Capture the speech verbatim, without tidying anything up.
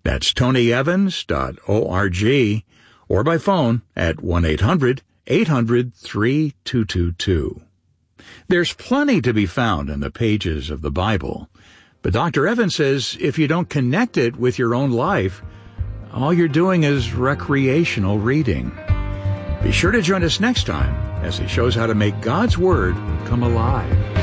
That's tony evans dot org, or by phone at one eight hundred eight hundred three two two two. There's plenty to be found in the pages of the Bible, but Doctor Evans says if you don't connect it with your own life, all you're doing is recreational reading. Be sure to join us next time as he shows how to make God's Word come alive.